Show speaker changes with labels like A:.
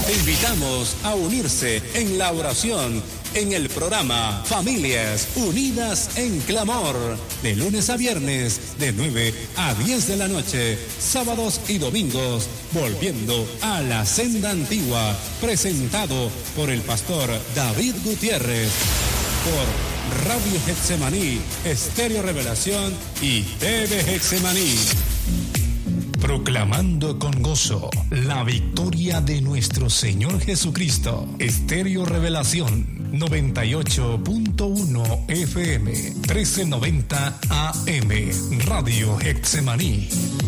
A: Te invitamos a unirse en la oración en el programa Familias Unidas en Clamor, de lunes a viernes, de 9 a 10 de la noche, sábados y domingos, volviendo a la senda antigua, presentado por el pastor David Gutiérrez, por Radio Getsemaní, Estéreo Revelación y TV Getsemaní. Proclamando con gozo la victoria de nuestro Señor Jesucristo. Estéreo Revelación 98.1 FM 1390 AM. Radio Getsemaní.